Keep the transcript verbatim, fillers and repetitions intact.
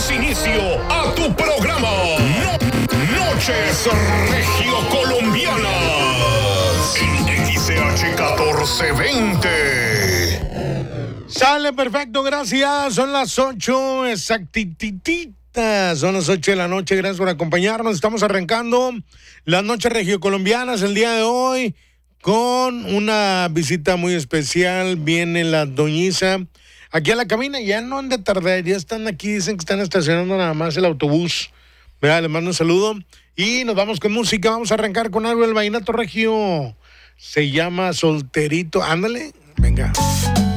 Damos inicio a tu programa. No, Noches Regiocolombianas. En X C H catorce veinte. Sale perfecto, gracias. Son las ocho exactititas. Son las ocho de la noche. Gracias por acompañarnos. Estamos arrancando las noches regiocolombianas el día de hoy con una visita muy especial. Viene la doñiza aquí a la cabina. Ya no han de tardar, ya están aquí. Dicen que están estacionando nada más el autobús. Mira, les mando un saludo y nos vamos con música. Vamos a arrancar con algo del vallenato regio. Se llama Solterito. Ándale, venga.